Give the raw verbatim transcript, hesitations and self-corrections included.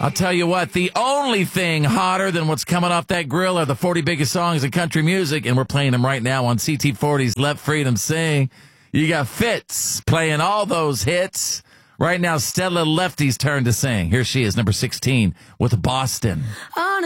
I'll tell you what, the only thing hotter than what's coming off that grill are the forty biggest songs in country music, and we're playing them right now on C T forty's Let Freedom Sing. You got Fitz playing all those hits. Right now, Stella Lefty's turn to sing. Here she is, number sixteen, with Boston.